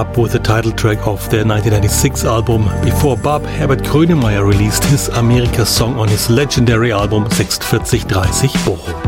was the title track of their 1996 album, before Bob Herbert Grönemeyer released his America song on his legendary album 4630 Bochum.